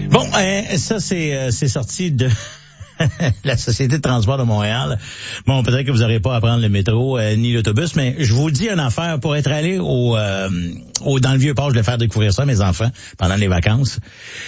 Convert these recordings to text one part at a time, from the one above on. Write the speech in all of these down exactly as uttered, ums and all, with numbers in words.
Bon, euh, ça, c'est, euh, c'est sorti de la Société de transport de Montréal. Bon, peut-être que vous n'aurez pas à prendre le métro euh, ni l'autobus, mais je vous dis une affaire. Pour être allé au, euh, au dans le Vieux-Port, je vais faire découvrir ça à mes enfants pendant les vacances.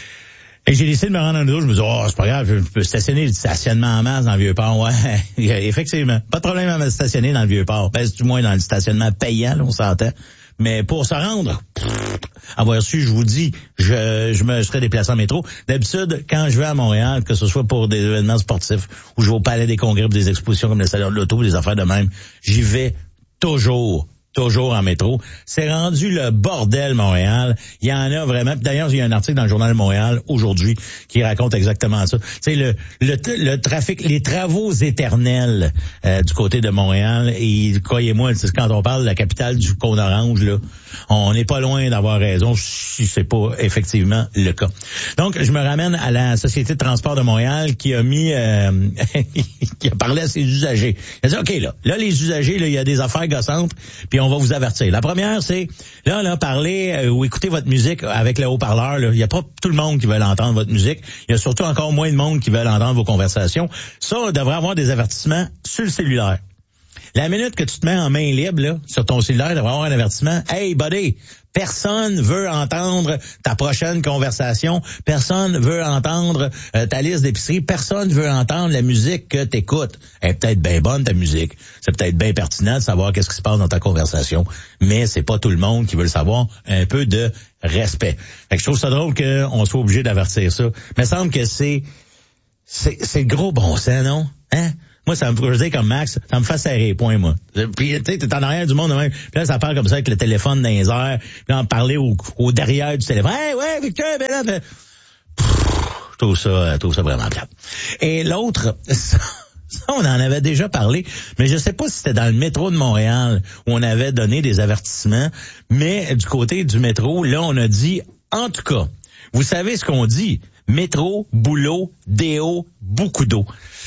Et j'ai décidé de me rendre en auto. Je me dis, oh, c'est pas grave, je peux stationner le stationnement en masse dans le Vieux-Port. Ouais, effectivement. Pas de problème à me stationner dans le Vieux-Port. Ben, du moins dans le stationnement payant, là, on s'entend. Mais pour se rendre, pff, avoir su, je vous dis, je, je me serais déplacé en métro. D'habitude, quand je vais à Montréal, que ce soit pour des événements sportifs, ou je vais au Palais des Congrès pour des expositions comme le Salon de l'Auto, des affaires de même, j'y vais toujours. Toujours en métro. C'est rendu le bordel, Montréal. Il y en a vraiment. D'ailleurs, il y a un article dans le Journal de Montréal aujourd'hui qui raconte exactement ça. Tu sais, le, le, le trafic, les travaux éternels euh, du côté de Montréal. Et croyez-moi, c'est quand on parle de la capitale du cône orange, là, on n'est pas loin d'avoir raison si c'est pas effectivement le cas. Donc, je me ramène à la Société de transport de Montréal qui a mis, euh, qui a parlé à ses usagers. Il a dit, OK, là, là, les usagers, là, il y a des affaires gossantes, puis on va vous avertir. La première, c'est, là, là, parler euh, ou écouter votre musique avec le haut-parleur. Là. Il n'y a pas tout le monde qui veut entendre votre musique. Il y a surtout encore moins de monde qui veut entendre vos conversations. Ça, on devrait avoir des avertissements sur le cellulaire. La minute que tu te mets en main libre, là, sur ton cellulaire, il devrait avoir un avertissement. Hey, buddy, personne veut entendre ta prochaine conversation. Personne veut entendre euh, ta liste d'épicerie. Personne veut entendre la musique que t'écoutes. Elle est peut-être bien bonne, ta musique. C'est peut-être bien pertinent de savoir qu'est-ce qui se passe dans ta conversation. Mais c'est pas tout le monde qui veut le savoir. Un peu de respect. Fait que je trouve ça drôle qu'on soit obligé d'avertir ça. Mais il me semble que c'est, c'est, c'est le gros bon sens, non? Hein? Moi, ça me je dis comme Max, ça me fait serrer les poings, moi. Puis, tu sais, t'es en arrière du monde, même. Puis là, ça parle comme ça avec le téléphone dans les airs. Puis là, on parlait au, au derrière du téléphone. Hey, ouais, Victor, ben là, ben... Pff, je trouve ça, je trouve ça vraiment plate. Et l'autre, ça, ça, on en avait déjà parlé, mais je sais pas si c'était dans le métro de Montréal où on avait donné des avertissements, mais du côté du métro, là, on a dit, en tout cas, vous savez ce qu'on dit? Métro, boulot, déo, beaucoup d'eau.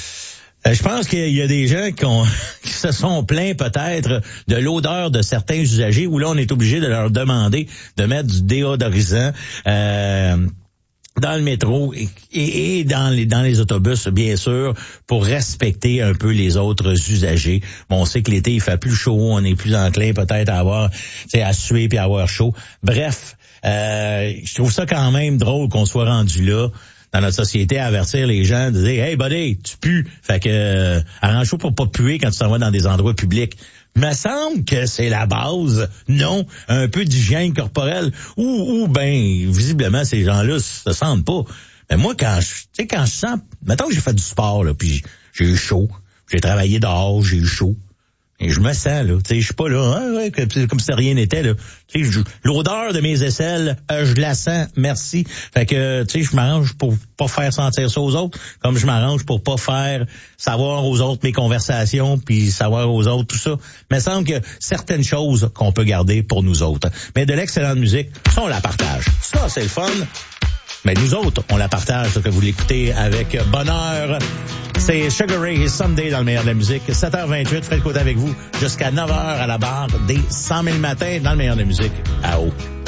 Je pense qu'il y a des gens qui, ont, qui se sont plaints peut-être de l'odeur de certains usagers où là, on est obligé de leur demander de mettre du déodorisant euh, dans le métro et, et, et dans les dans les autobus, bien sûr, pour respecter un peu les autres usagers. Bon, on sait que l'été, il fait plus chaud, on est plus enclin peut-être à avoir, tu sais, à suer puis à avoir chaud. Bref, euh, je trouve ça quand même drôle qu'on soit rendu là dans notre société à avertir les gens, de dire, hey buddy, tu pues. Fait que, euh, arrange-toi pour pas puer quand tu t'en vas dans des endroits publics. Me semble que c'est la base, non, un peu d'hygiène corporelle, ou, ou ben, visiblement, ces gens-là se sentent pas. Mais moi, quand je, tu sais, quand je sens, mettons que j'ai fait du sport, là, puis j'ai eu chaud, j'ai travaillé dehors, j'ai eu chaud, et je me sens, là, tu sais, je suis pas là, hein, ouais, comme, comme si rien n'était, là. Tu sais, l'odeur de mes aisselles, euh, je la sens, merci. Fait que, tu sais, je m'arrange pour pas faire sentir ça aux autres, comme je m'arrange pour pas faire savoir aux autres mes conversations, puis savoir aux autres tout ça. Mais il semble que certaines choses qu'on peut garder pour nous autres. Mais de l'excellente musique, ça, on la partage. Ça, c'est le fun. Mais nous autres, on la partage, ça que vous l'écoutez avec bonheur. C'est Sugar Ray et Someday dans le meilleur de la musique. sept heures vingt-huit, Fred Côté avec vous jusqu'à neuf heures à la barre des cent mille matins dans le meilleur de la musique à Haut.